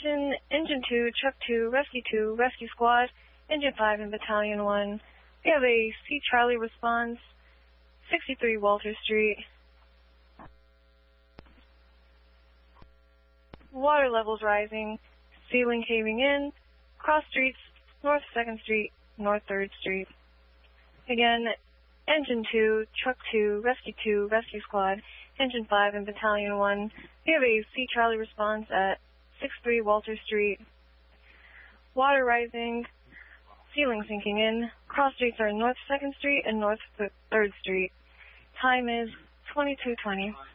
Attention, Engine 2, Truck 2, Rescue Squad, Engine 5 and Battalion 1. We have a C Charlie response, 63 Walter Street. Water levels rising, ceiling caving in, cross streets, North 2nd Street, North 3rd Street. Again, Engine 2, Truck 2, Rescue Squad, Engine 5 and Battalion 1. We have a C Charlie response at 63 Walter Street. Water rising, ceiling sinking in, cross streets are North 2nd Street and North 3rd Street. Time is 22:20.